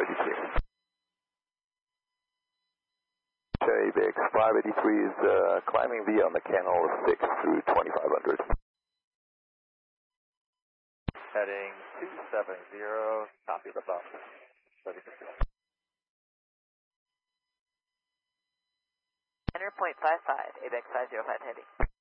583. ABX 583 is climbing V on the Canal 6 through 2500. Heading 270, copy the bump. 100.55, ABX 505 heading.